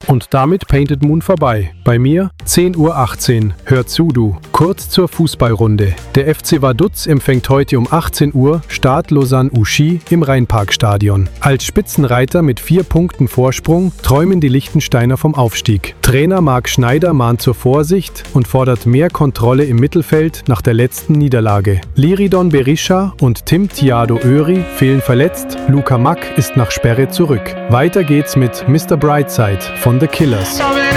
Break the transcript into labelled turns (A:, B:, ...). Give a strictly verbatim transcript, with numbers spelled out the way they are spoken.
A: Und damit Painted Moon vorbei. Bei mir zehn Uhr achtzehn. Hör zu, du. Kurz zur Fußballrunde. Der F C Vaduz empfängt heute um achtzehn Uhr Stade Lausanne-Ouchy im Rheinparkstadion. Als Spitzenreiter mit vier Punkten Vorsprung träumen die Liechtensteiner vom Aufstieg. Trainer Marc Schneider mahnt zur Vorsicht und fordert mehr Kontrolle im Mittelfeld nach der letzten Niederlage. Liridon Berisha und Tim Tiado Öri fehlen verletzt. Luca Mack ist nach Sperre zurück. Weiter geht's mit Mister Brightside von The Killers.